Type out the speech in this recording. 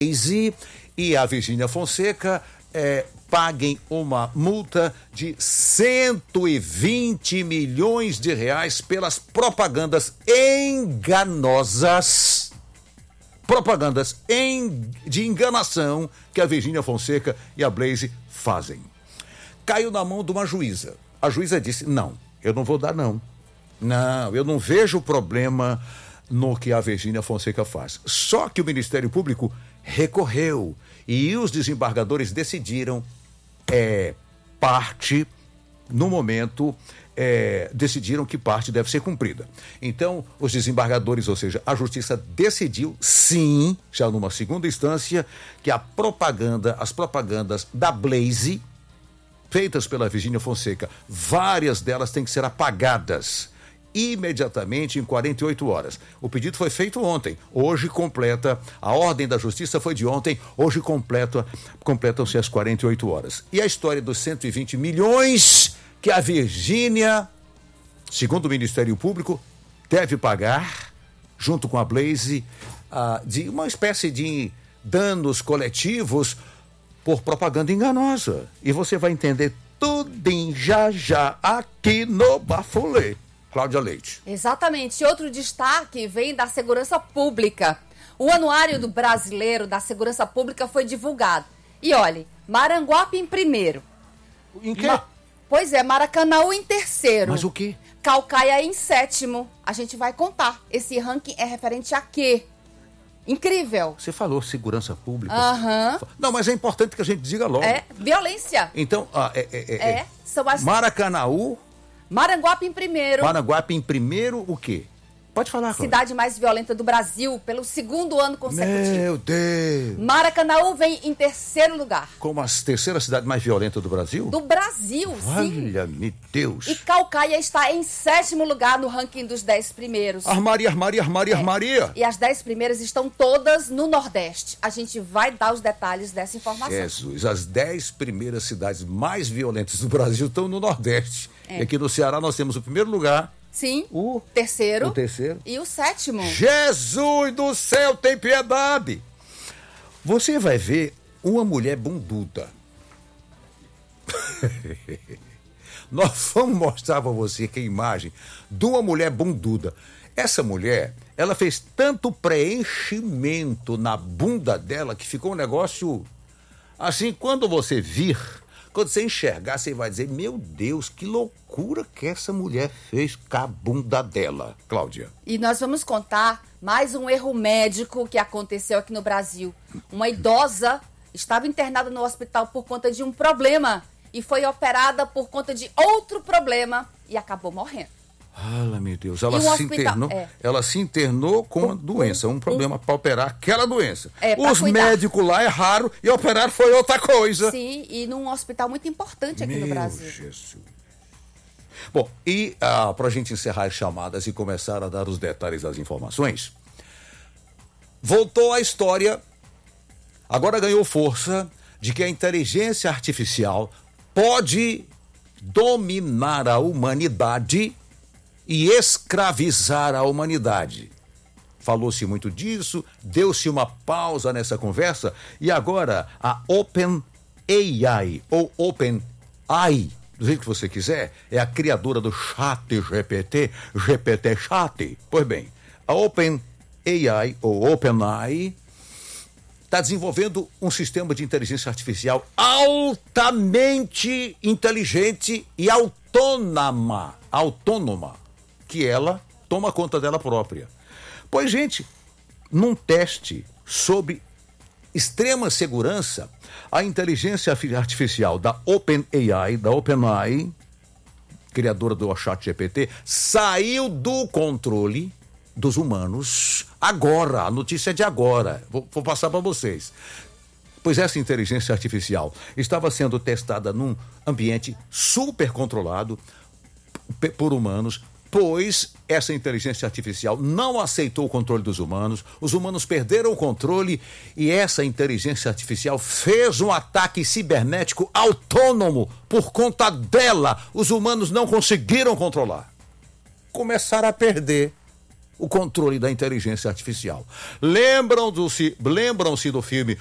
Blaze e a Virgínia Fonseca paguem uma multa de 120 milhões de reais pelas propagandas enganosas, de enganação que a Virgínia Fonseca e a Blaze fazem. Caiu na mão de uma juíza. A juíza disse, não, eu não vou dar não. Não, eu não vejo problema no que a Virgínia Fonseca faz. Só que o Ministério Público recorreu e os desembargadores decidiram parte, no momento, decidiram que parte deve ser cumprida. Então, os desembargadores, ou seja, a Justiça decidiu, sim, já numa segunda instância, que as propagandas da Blaze, feitas pela Virgínia Fonseca, várias delas têm que ser apagadas imediatamente em 48 horas. O pedido foi feito ontem, hoje completa, a ordem da Justiça foi de ontem, hoje completam-se as 48 horas. E a história dos 120 milhões que a Virgínia, segundo o Ministério Público, deve pagar, junto com a Blaze, de uma espécie de danos coletivos por propaganda enganosa. E você vai entender tudo já aqui no Bafulê. Cláudia Leite. Exatamente. Outro destaque vem da segurança pública. O Anuário do Brasileiro da Segurança Pública foi divulgado. E olhe, Maranguape em primeiro. Em quê? Pois é, Maracanaú em terceiro. Mas o quê? Caucaia em sétimo. A gente vai contar. Esse ranking é referente a quê? Incrível. Você falou segurança pública. Aham. Não, mas é importante que a gente diga logo. Violência. Então, São as... Maracanaú... Maranguape em primeiro. Maranguape em primeiro, o quê? Pode falar, Cláudia. Cidade mais violenta do Brasil, pelo segundo ano consecutivo. Meu Deus! Maracanaú vem em terceiro lugar. Como a terceira cidade mais violenta do Brasil? Do Brasil, sim. Olha-me Deus! E Caucaia está em sétimo lugar no ranking dos 10 primeiros. Armaria! E as 10 primeiras estão todas no Nordeste. A gente vai dar os detalhes dessa informação. Jesus, as 10 primeiras cidades mais violentas do Brasil estão no Nordeste. E aqui no Ceará nós temos o primeiro lugar. Sim, o terceiro e o sétimo. Jesus do céu, tem piedade! Você vai ver uma mulher bunduda. Nós vamos mostrar para você que a imagem de uma mulher bunduda. Essa mulher, ela fez tanto preenchimento na bunda dela que ficou um negócio assim, quando você enxergar, você vai dizer, meu Deus, que loucura que essa mulher fez com a bunda dela, Cláudia. E nós vamos contar mais um erro médico que aconteceu aqui no Brasil. Uma idosa estava internada no hospital por conta de um problema e foi operada por conta de outro problema e acabou morrendo. Meu Deus, ela se internou com uma doença, um problema para operar aquela doença. Os médicos lá erraram e operar foi outra coisa. Sim, e num hospital muito importante aqui no Brasil. Jesus. Bom, e para a gente encerrar as chamadas e começar a dar os detalhes das informações, voltou a história, agora ganhou força, de que a inteligência artificial pode dominar a humanidade e escravizar a humanidade. Falou-se muito disso, deu-se uma pausa nessa conversa e agora a OpenAI, ou OpenAI, do jeito que você quiser, é a criadora do Chat GPT Chat. Pois bem, a OpenAI, ou OpenAI, está desenvolvendo um sistema de inteligência artificial altamente inteligente e autônoma, que ela toma conta dela própria. Pois, gente, num teste sob extrema segurança, a inteligência artificial da OpenAI, criadora do ChatGPT, saiu do controle dos humanos agora. A notícia é de agora. Vou passar para vocês. Pois essa inteligência artificial estava sendo testada num ambiente super controlado por humanos, pois essa inteligência artificial não aceitou o controle dos humanos, os humanos perderam o controle e essa inteligência artificial fez um ataque cibernético autônomo por conta dela. Os humanos não conseguiram controlar. Começaram a perder o controle da inteligência artificial. Lembram-se do filme